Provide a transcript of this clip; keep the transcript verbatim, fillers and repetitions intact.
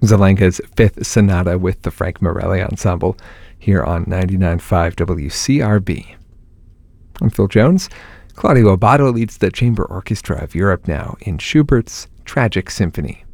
Zelenka's Fifth Sonata with the Frank Morelli Ensemble here on ninety-nine point five W C R B. I'm Phil Jones. Claudio Abbado leads the Chamber Orchestra of Europe now in Schubert's Tragic Symphony.